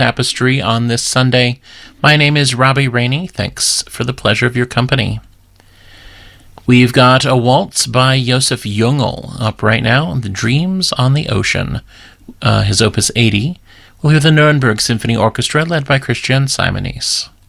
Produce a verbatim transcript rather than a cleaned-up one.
Tapestry on this Sunday. My name is Robbie Rainey. Thanks for the pleasure of your company. We've got a waltz by Josef Jungel up right now, The Dreams on the Ocean, uh, his opus eighty. We'll hear the Nuremberg Symphony Orchestra led by Christian Simonis.